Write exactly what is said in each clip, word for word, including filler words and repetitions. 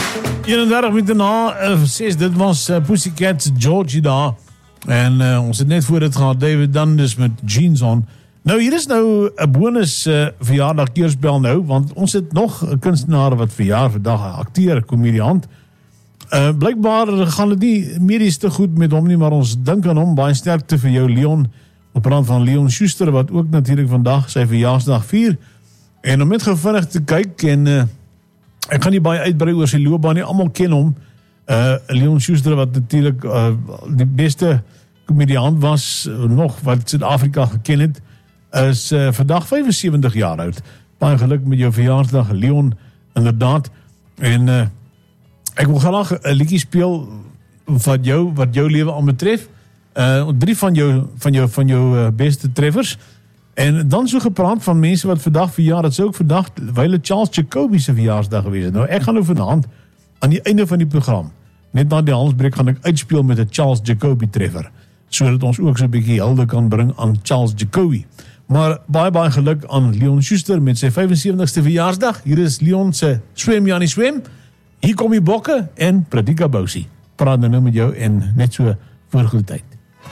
eenendertig minute na ses, dit was uh, Pussycat Georgie daar. En uh, ons het net voor dit gehad, David Dundas met Jeans On. Nou, hier is nou 'n bonus uh, verjaardag keerspel nou, want ons het nog 'n kunstenaar wat verjaar vandag, 'n akteur, 'n komediant. Uh, Blykbaar gaan dit nie medies te goed met hom nie, maar ons dink aan hom, baie sterkte vir jou Leon, op rand van Leon Schuster, wat ook natuurlik vandag sy verjaarsdag vier. En om net gevinnig te kyk, en uh, ek gaan nie baie uitbrei oor sy loopbaan nie, almal ken hom. Uh, Leon Schuster, wat natuurlijk uh, die beste komediant was, uh, nog wat Suid-Afrika geken het, is uh, vandag vyfensewentig jaar oud. Baie geluk met jou verjaarsdag, Leon, inderdaad. En uh, ek wil graag 'n liedjie speel wat jou, wat jou lewe aanbetref. Uh, drie van jou, van jou, van jou uh, beste treffers. En dan so gepraat van mense wat vandag verjaar, dat sou ook vandag, wyle Charles Jacobi se verjaarsdag gewees het. Nou, ek gaan nou vanaand aan die einde van die program, net na die handelsbreek, gaan ek uitspeel met 'n Charles Jacobi treffer, sodat ons ook so 'n bietjie hulde kan bring aan Charles Jacobi. Maar baie baie geluk aan Leon Schuster met sy vyfensewentigste verjaarsdag. Hier is Leon se Swem Janie Swem. Hier kom die bokke en Pradika Bousie. Praat nou, nou met jou en net so voor goeie tyd.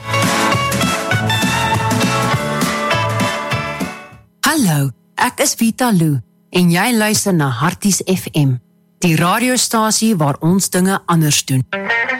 Hallo, ek is Vita Lou en jy luister na Harties F M, die radiostasie waar ons dinge anders doen.